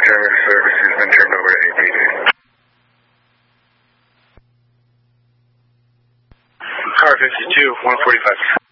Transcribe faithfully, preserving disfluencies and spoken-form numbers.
Center service has been turned over to A P D. Car fifty-two, one forty-five.